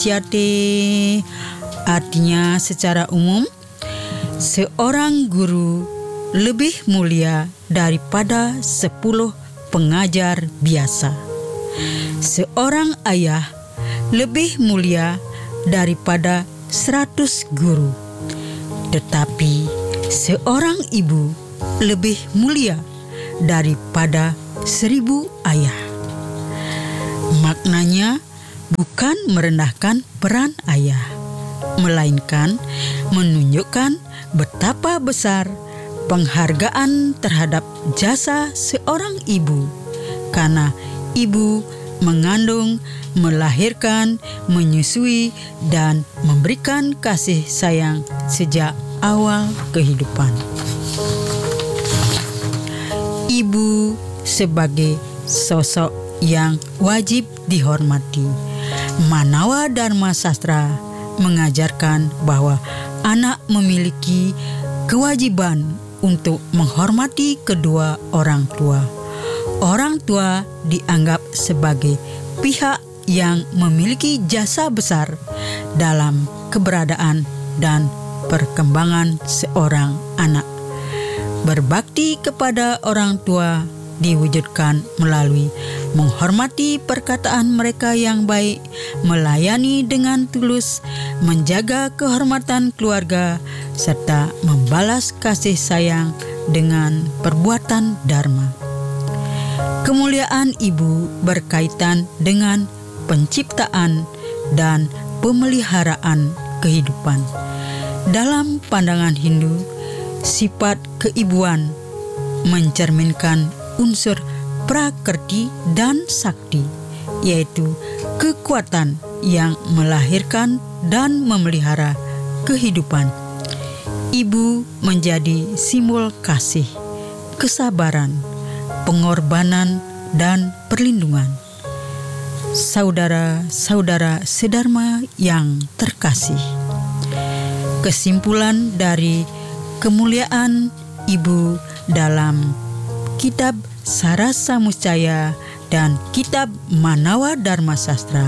Siate artinya secara umum seorang guru lebih mulia daripada 10 pengajar biasa. Seorang ayah lebih mulia daripada 100 guru. Tetapi seorang ibu lebih mulia daripada 1000 ayah. Maknanya bukan merendahkan peran ayah, melainkan menunjukkan betapa besar penghargaan terhadap jasa seorang ibu, karena ibu mengandung, melahirkan, menyusui, dan memberikan kasih sayang sejak awal kehidupan. Ibu sebagai sosok yang wajib dihormati. Manawa Dharma Sastra mengajarkan bahwa anak memiliki kewajiban untuk menghormati kedua orang tua. Orang tua dianggap sebagai pihak yang memiliki jasa besar dalam keberadaan dan perkembangan seorang anak. Berbakti kepada orang tua diwujudkan melalui menghormati perkataan mereka yang baik, melayani dengan tulus, menjaga kehormatan keluarga, serta membalas kasih sayang dengan perbuatan dharma. Kemuliaan ibu berkaitan dengan penciptaan dan pemeliharaan kehidupan. Dalam pandangan Hindu, sifat keibuan mencerminkan unsur prakrti dan sakti, yaitu kekuatan yang melahirkan dan memelihara kehidupan. Ibu menjadi simbol kasih, kesabaran, pengorbanan, dan perlindungan. Saudara-saudara sedharma yang terkasih, kesimpulan dari kemuliaan ibu dalam kitab Sarasamuscaya dan kitab Manawa Dharma Sastra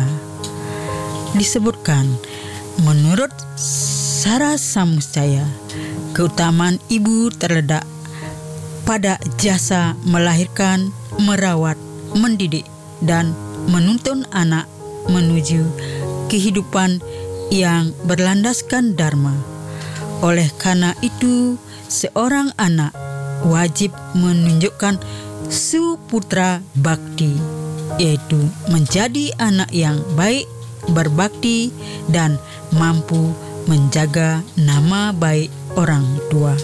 disebutkan, menurut Sarasamuscaya, keutamaan ibu terletak pada jasa melahirkan, merawat, mendidik, dan menuntun anak menuju kehidupan yang berlandaskan dharma. Oleh karena itu, seorang anak wajib menunjukkan suputra bakti, yaitu menjadi anak yang baik, berbakti, dan mampu menjaga nama baik orang tua.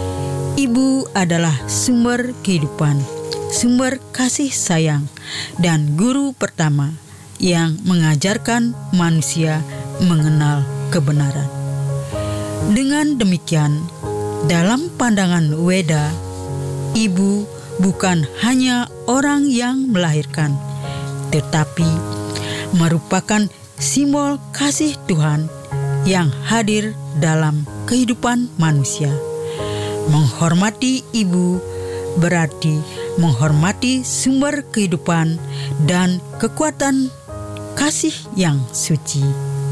Ibu adalah sumber kehidupan, sumber kasih sayang, dan guru pertama yang mengajarkan manusia mengenal kebenaran. Dengan demikian, dalam pandangan Weda, ibu bukan hanya orang yang melahirkan, tetapi merupakan simbol kasih Tuhan yang hadir dalam kehidupan manusia. Menghormati ibu berarti menghormati sumber kehidupan dan kekuatan kasih yang suci.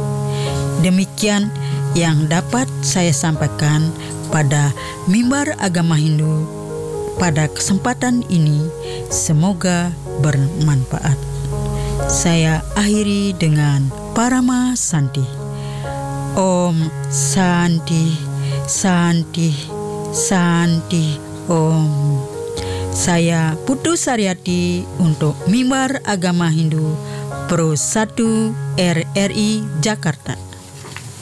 Demikian yang dapat saya sampaikan pada mimbar agama Hindu pada kesempatan ini. Semoga bermanfaat. Saya akhiri dengan Parama Santi. Om Santi, Santi, Santi, Om. Saya Putu Saryati untuk mimbar agama Hindu Pro 1 RRI Jakarta.